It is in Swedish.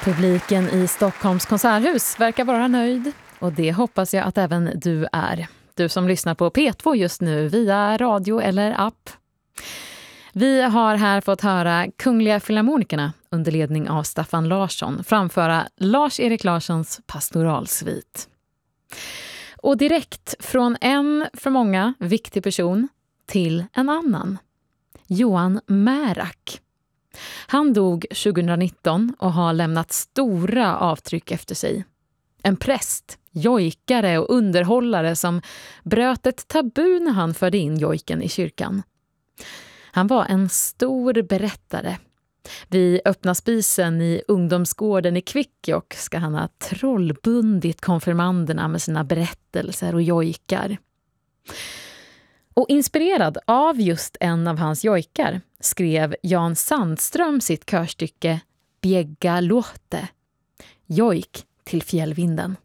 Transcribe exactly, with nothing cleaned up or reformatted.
Publiken i Stockholms konserthus verkar vara nöjd och det hoppas jag att även du är. Du som lyssnar på P två just nu via radio eller app. Vi har här fått höra Kungliga Filharmonikerna under ledning av Staffan Larsson framföra Lars-Erik Larssons pastoralsvit. Och direkt från en för många viktig person till en annan. Johan Märak. Han dog tjugonitton och har lämnat stora avtryck efter sig. En präst, jojkare och underhållare som bröt ett tabu när han förde in jojken i kyrkan. Han var en stor berättare. Vid öppna spisen i ungdomsgården i Kvikkjokk ska han ha trollbundit konfirmanderna med sina berättelser och jojkar. Och inspirerad av just en av hans jojkar skrev Jan Sandström sitt körstycke Bjegga låte, jojk till fjällvinden.